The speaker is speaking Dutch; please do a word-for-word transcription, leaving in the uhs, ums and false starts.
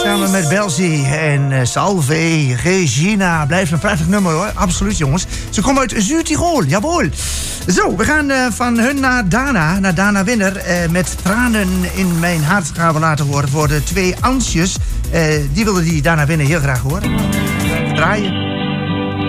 Samen met Belsie en uh, Salve, Regina. Blijft een prachtig nummer hoor, absoluut jongens. Ze komen uit Zuid-Tirol, jawel. Zo, we gaan uh, van hun naar Dana, naar Dana Winner. Uh, met tranen in mijn hart gaan we laten horen voor de twee Ansjes. Uh, die wilden die Dana Winner heel graag horen. Draaien.